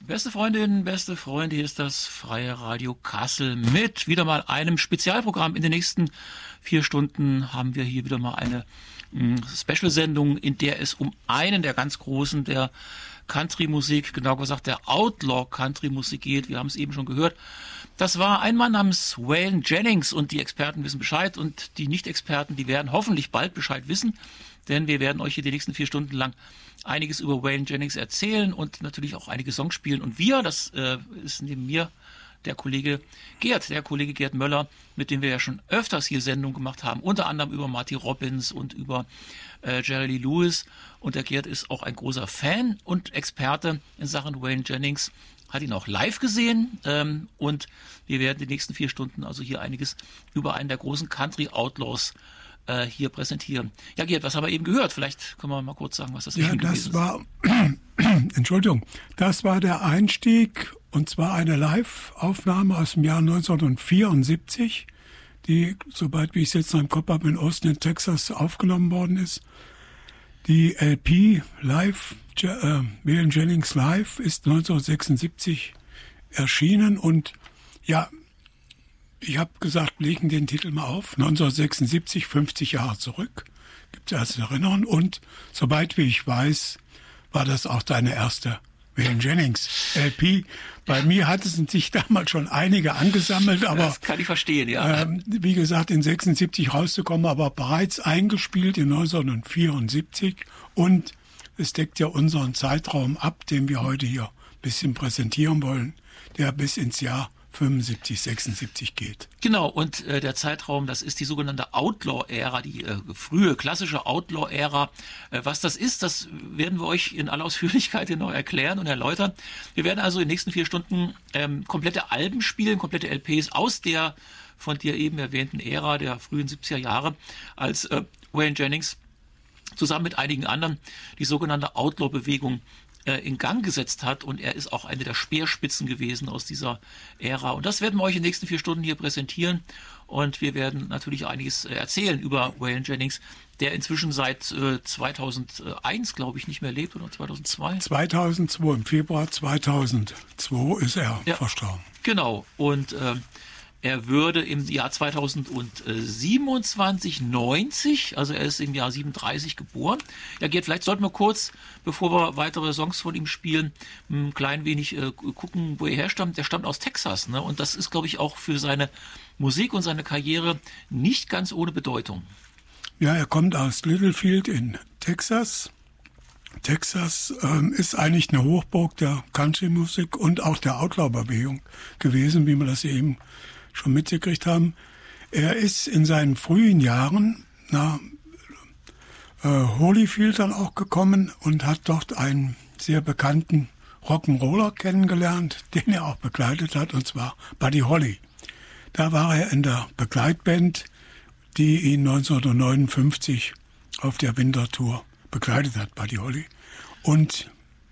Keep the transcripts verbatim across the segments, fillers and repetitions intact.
Beste Freundinnen, beste Freunde, hier ist das Freie Radio Kassel mit wieder mal einem Spezialprogramm. In den nächsten vier Stunden haben wir hier wieder mal eine mh, Special-Sendung, in der es um einen der ganz Großen der Country-Musik, genau gesagt der Outlaw-Country-Musik geht. Wir haben es eben schon gehört. Das war ein Mann namens Waylon Jennings und die Experten wissen Bescheid und die Nicht-Experten, die werden hoffentlich bald Bescheid wissen, denn wir werden euch hier die nächsten vier Stunden lang einiges über Waylon Jennings erzählen und natürlich auch einige Songs spielen. Und wir, das äh, ist neben mir der Kollege Gerd, der Kollege Gerd Möller, mit dem wir ja schon öfters hier Sendungen gemacht haben, unter anderem über Marty Robbins und über äh, Jerry Lee Lewis. Und der Gerd ist auch ein großer Fan und Experte in Sachen Waylon Jennings, hat ihn auch live gesehen ähm, und wir werden die nächsten vier Stunden also hier einiges über einen der großen Country Outlaws äh, hier präsentieren. Ja, Gerd, was haben wir eben gehört? Vielleicht können wir mal kurz sagen, was das ja, eben das gewesen war, Entschuldigung, das war der Einstieg und zwar eine Live-Aufnahme aus dem Jahr neunzehnhundertvierundsiebzig, die, soweit wie ich es jetzt noch im Kopf habe, in Austin, Texas aufgenommen worden ist. Die L P Live, äh, Waylon Jennings Live ist neunzehnhundertsechsundsiebzig erschienen und ja, ich habe gesagt, legen den Titel mal auf. neunzehnhundertsechsundsiebzig, fünfzig Jahre zurück, gibt es als Erinnerung und soweit wie ich weiß, war das auch deine erste Waylon Jennings L P. Bei mir hatten sich damals schon einige angesammelt, aber das kann ich verstehen, ja. Ähm, wie gesagt, in sechsundsiebzig rauszukommen, aber bereits eingespielt in neunzehnhundertvierundsiebzig und es deckt ja unseren Zeitraum ab, den wir heute hier ein bisschen präsentieren wollen, der bis ins Jahr fünfundsiebzig, sechsundsiebzig geht. Genau, und äh, der Zeitraum, das ist die sogenannte Outlaw-Ära, die äh, frühe klassische Outlaw-Ära. Äh, was das ist, das werden wir euch in aller Ausführlichkeit genau erklären und erläutern. Wir werden also in den nächsten vier Stunden ähm, komplette Alben spielen, komplette L Ps aus der von dir eben erwähnten Ära der frühen siebziger Jahre, als äh, Waylon Jennings zusammen mit einigen anderen die sogenannte Outlaw-Bewegung in Gang gesetzt hat und er ist auch eine der Speerspitzen gewesen aus dieser Ära. Und das werden wir euch in den nächsten vier Stunden hier präsentieren und wir werden natürlich einiges erzählen über Waylon Jennings, der inzwischen seit äh, zweitausendeins, glaube ich, nicht mehr lebt, oder zweitausendzwei? zweitausendzwei, im Februar zweitausendzwei ist er ja verstorben. Genau, und äh, er würde im Jahr zweitausendsiebenundzwanzig neunzig, also er ist im Jahr siebenunddreißig geboren. Ja, Gerd, vielleicht sollten wir kurz, bevor wir weitere Songs von ihm spielen, ein klein wenig äh, gucken, wo er herstammt. Der stammt aus Texas, ne? Und das ist, glaube ich, auch für seine Musik und seine Karriere nicht ganz ohne Bedeutung. Ja, er kommt aus Littlefield in Texas. Texas ähm, ist eigentlich eine Hochburg der Country-Musik und auch der Outlaw-Bewegung gewesen, wie wir das eben schon mitgekriegt haben. Er ist in seinen frühen Jahren nach äh, Holyfield dann auch gekommen und hat dort einen sehr bekannten Rock'n'Roller kennengelernt, den er auch begleitet hat, und zwar Buddy Holly. Da war er in der Begleitband, die ihn neunzehnhundertneunundfünfzig auf der Wintertour begleitet hat, Buddy Holly. Und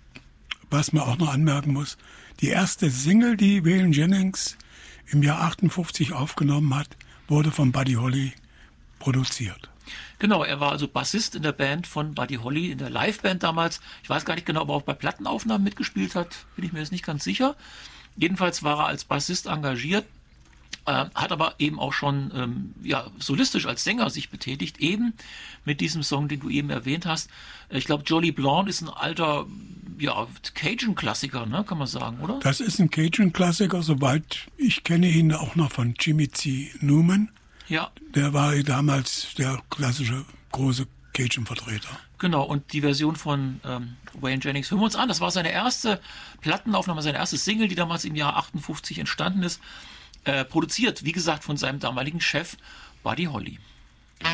was man auch noch anmerken muss, die erste Single, die Waylon Jennings im Jahr achtundfünfzig aufgenommen hat, wurde von Buddy Holly produziert. Genau, er war also Bassist in der Band von Buddy Holly, in der Liveband damals. Ich weiß gar nicht genau, ob er auch bei Plattenaufnahmen mitgespielt hat, bin ich mir jetzt nicht ganz sicher. Jedenfalls war er als Bassist engagiert, äh, hat aber eben auch schon ähm, ja, solistisch als Sänger sich betätigt, eben mit diesem Song, den du eben erwähnt hast. Ich glaube, Jolly Blonde ist ein alter ja, Cajun-Klassiker, ne, kann man sagen, oder? Das ist ein Cajun-Klassiker, soweit ich kenne ihn auch noch von Jimmy C. Newman. Ja. Der war damals der klassische große Cajun-Vertreter. Genau, und die Version von ähm, Waylon Jennings hören wir uns an. Das war seine erste Plattenaufnahme, seine erste Single, die damals im Jahr achtundfünfzig entstanden ist. Äh, produziert, wie gesagt, von seinem damaligen Chef Buddy Holly.